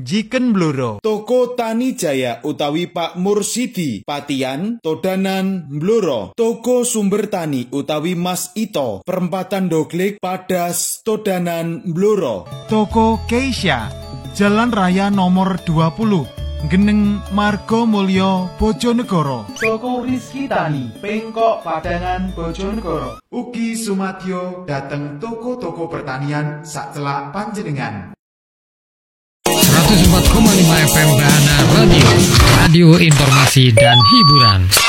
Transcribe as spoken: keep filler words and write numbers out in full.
Jiken Bluro. Toko Tani Jaya utawi Pak Mursidi Patian Todanan Bluro. Toko Sumber Tani utawi Mas Ito Perempatan Doglik Padas Todanan Bluro. Toko Keisha Jalan Raya nomor dua puluh Geneng Margo Mulyo Bojonegoro. Toko Rizky Tani Pengkok Padangan Bojonegoro. Ugi sumadyo dateng toko-toko pertanian sak celak panjenengan. seratus empat koma lima F M Bahana Radio, radio informasi dan hiburan.